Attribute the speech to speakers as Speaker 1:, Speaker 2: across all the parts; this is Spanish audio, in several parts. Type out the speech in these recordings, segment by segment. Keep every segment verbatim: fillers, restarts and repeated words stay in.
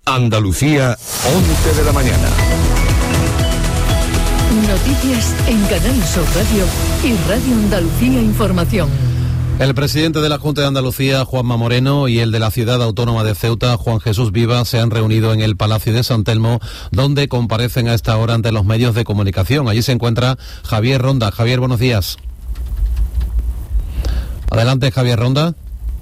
Speaker 1: Andalucía, once de la mañana.
Speaker 2: Noticias en Canal Sur Radio y Radio Andalucía Información.
Speaker 3: El presidente de la Junta de Andalucía, Juanma Moreno, y el de la Ciudad Autónoma de Ceuta, Juan Jesús Viva, se han reunido en el Palacio de San Telmo, donde comparecen a esta hora ante los medios de comunicación. Allí se encuentra Javier Ronda. Javier, buenos días. Adelante, Javier Ronda.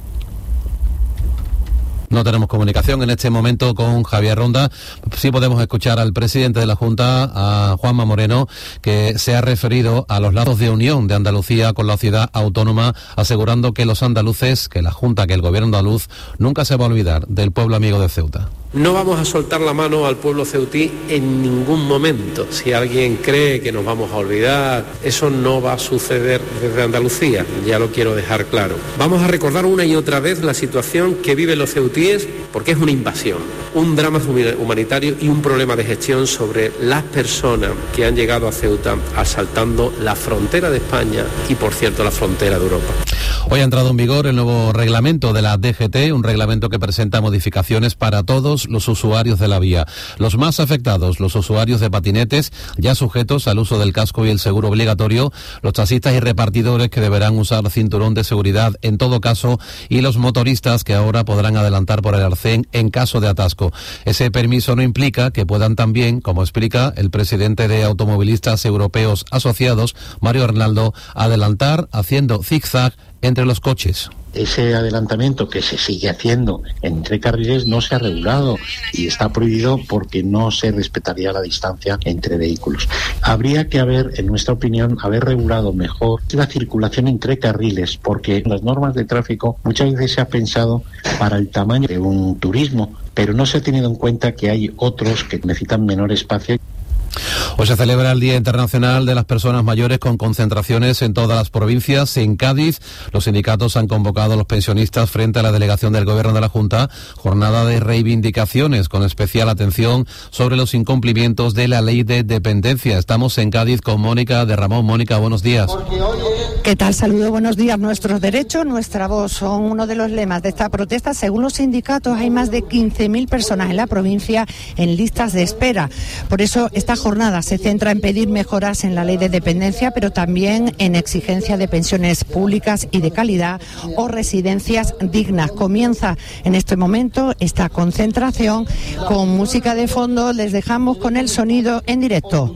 Speaker 3: No tenemos comunicación en este momento con Javier Ronda. Sí podemos escuchar al presidente de la Junta, a Juanma Moreno, que se ha referido a los lazos de unión de Andalucía con la ciudad autónoma, asegurando que los andaluces, que la Junta, que el gobierno andaluz, nunca se va a olvidar del pueblo amigo de Ceuta.
Speaker 4: No vamos a soltar la mano al pueblo ceutí en ningún momento. Si alguien cree que nos vamos a olvidar, eso no va a suceder desde Andalucía, ya lo quiero dejar claro. Vamos a recordar una y otra vez la situación que viven los ceutíes, porque es una invasión, un drama humanitario y un problema de gestión sobre las personas que han llegado a Ceuta asaltando la frontera de España y, por cierto, la frontera de Europa.
Speaker 3: Hoy ha entrado en vigor el nuevo reglamento de la D G T, un reglamento que presenta modificaciones para todos los usuarios de la vía. Los más afectados, los usuarios de patinetes, ya sujetos al uso del casco y el seguro obligatorio, los taxistas y repartidores que deberán usar cinturón de seguridad en todo caso, y los motoristas que ahora podrán adelantar por el arcén en caso de atasco. Ese permiso no implica que puedan también, como explica el presidente de Automovilistas Europeos Asociados, Mario Arnaldo, adelantar haciendo zigzag entre los coches.
Speaker 5: Ese adelantamiento que se sigue haciendo entre carriles no se ha regulado y está prohibido porque no se respetaría la distancia entre vehículos. Habría que haber, en nuestra opinión, haber regulado mejor la circulación entre carriles, porque en las normas de tráfico muchas veces se ha pensado para el tamaño de un turismo, pero no se ha tenido en cuenta que hay otros que necesitan menor espacio.
Speaker 3: Hoy se celebra el Día Internacional de las Personas Mayores con concentraciones en todas las provincias. En Cádiz, los sindicatos han convocado a los pensionistas frente a la delegación del Gobierno de la Junta, jornada de reivindicaciones con especial atención sobre los incumplimientos de la Ley de Dependencia. Estamos en Cádiz con Mónica de Ramón. Mónica, buenos días.
Speaker 6: ¿Qué tal? Saludos, buenos días. Nuestros derechos, nuestra voz son uno de los lemas de esta protesta. Según los sindicatos, hay más de quince mil personas en la provincia en listas de espera. Por eso, esta jornada se centra en pedir mejoras en la ley de dependencia, pero también en exigencia de pensiones públicas y de calidad o residencias dignas. Comienza en este momento esta concentración con música de fondo. Les dejamos con el sonido en directo.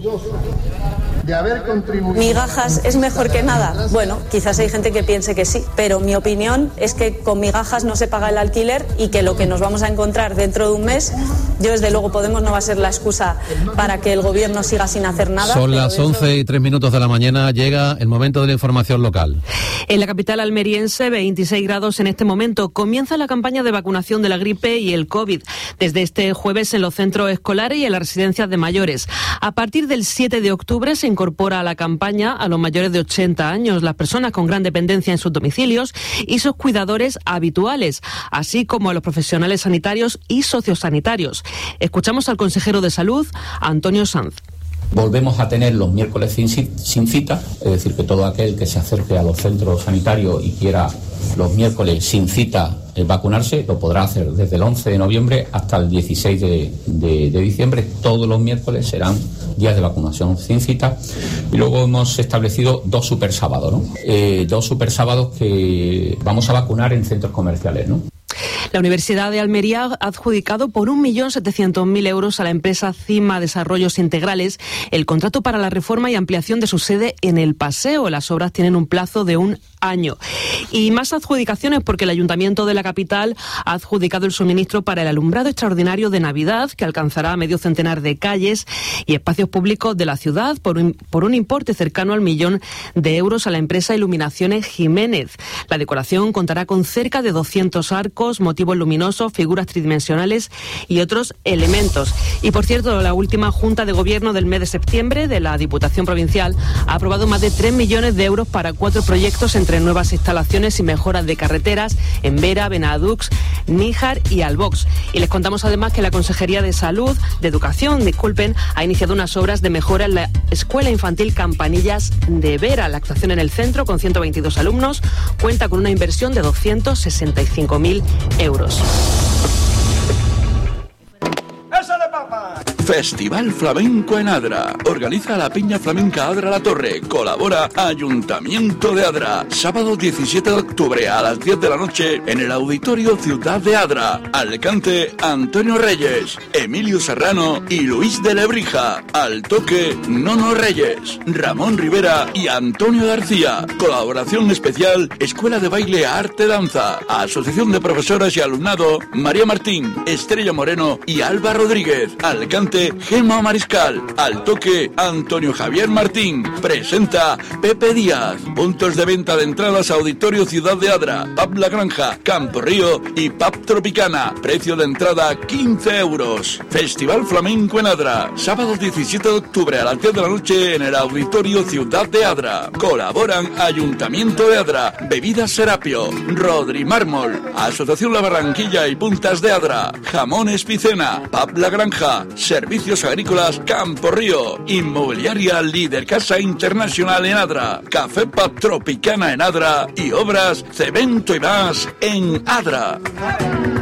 Speaker 7: De haber contribuido. Migajas es mejor que nada. Bueno, quizás hay gente que piense que sí, pero mi opinión es que con migajas no se paga el alquiler y que lo que nos vamos a encontrar dentro de un mes, yo desde luego Podemos no va a ser la excusa para que el gobierno siga sin hacer nada.
Speaker 3: Son las once y tres minutos de la mañana, llega el momento de la información local.
Speaker 8: En la capital almeriense, veintiséis grados en este momento. Comienza la campaña de vacunación de la gripe y el COVID desde este jueves en los centros escolares y en las residencias de mayores. A partir del siete de octubre se incorpora a la campaña a los mayores de ochenta años, las personas con gran dependencia en sus domicilios y sus cuidadores habituales, así como a los profesionales sanitarios y sociosanitarios. Escuchamos al consejero de Salud, Antonio Sanz.
Speaker 9: Volvemos a tener los miércoles sin, sin cita, es decir, que todo aquel que se acerque a los centros sanitarios y quiera los miércoles sin cita eh, vacunarse, lo podrá hacer desde el once de noviembre hasta el dieciséis de, de, de diciembre. Todos los miércoles serán días de vacunación sin cita. Y luego hemos establecido dos super sábados, ¿no? Eh, dos super sábados que vamos a vacunar en centros comerciales, ¿no?
Speaker 8: La Universidad de Almería ha adjudicado por un millón setecientos mil euros a la empresa CIMA Desarrollos Integrales el contrato para la reforma y ampliación de su sede en El Paseo. Las obras tienen un plazo de un año. Y más adjudicaciones porque el Ayuntamiento de la capital ha adjudicado el suministro para el alumbrado extraordinario de Navidad, que alcanzará medio centenar de calles y espacios públicos de la ciudad por un, por un importe cercano al millón de euros a la empresa Iluminaciones Jiménez. La decoración contará con cerca de doscientos arcos, motivos luminosos, figuras tridimensionales y otros elementos. Y por cierto, la última Junta de Gobierno del mes de septiembre de la Diputación Provincial ha aprobado más de tres millones de euros para cuatro proyectos entre nuevas instalaciones y mejoras de carreteras en Vera, Benadux, Níjar y Albox. Y les contamos además que la Consejería de Salud, de Educación, disculpen, ha iniciado unas obras de mejora en la Escuela Infantil Campanillas de Vera. La actuación en el centro, con ciento veintidós alumnos, cuenta con una inversión de doscientos sesenta y cinco mil euros.
Speaker 10: Festival Flamenco en Adra. Organiza la Peña Flamenca Adra La Torre. Colabora Ayuntamiento de Adra. Sábado diecisiete de octubre a las diez de la noche en el Auditorio Ciudad de Adra. Alicante, Antonio Reyes, Emilio Serrano y Luis de Lebrija. Al toque, Nono Reyes, Ramón Rivera y Antonio García. Colaboración especial, Escuela de Baile Arte Danza. Asociación de Profesoras y Alumnado, María Martín, Estrella Moreno y Alba Rodríguez. Alicante, Gemma Mariscal. Al toque, Antonio Javier Martín. Presenta Pepe Díaz. Puntos de venta de entradas, Auditorio Ciudad de Adra, Pub La Granja, Campo Río y Pub Tropicana. Precio de entrada quince euros. Festival Flamenco en Adra. Sábado diecisiete de octubre a las diez de la noche en el Auditorio Ciudad de Adra. Colaboran Ayuntamiento de Adra, Bebidas Serapio, Rodri Mármol, Asociación La Barranquilla y Puntas de Adra, Jamones Picena, Pub La Granja, Servicios Agrícolas Campo Río, Inmobiliaria Líder Casa Internacional en Adra, Café Pub Tropicana en Adra y Obras Cemento y Más en Adra.